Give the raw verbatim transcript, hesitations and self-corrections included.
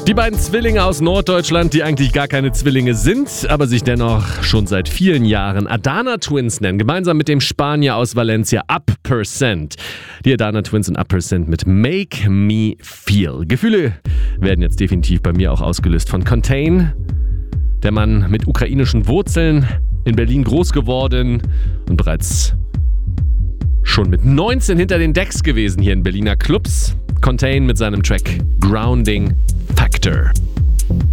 Die beiden Zwillinge aus Norddeutschland, die eigentlich gar keine Zwillinge sind, aber sich dennoch schon seit vielen Jahren Adana Twins nennen, gemeinsam mit dem Spanier aus Valencia Up Percent. Die Adana Twins und Up Percent mit Make Me Feel. Gefühle werden jetzt definitiv bei mir auch ausgelöst von Contain. Der Mann mit ukrainischen Wurzeln, in Berlin groß geworden und bereits schon mit neunzehn hinter den Decks gewesen hier in Berliner Clubs. Contain mit seinem Track Grounding Factor.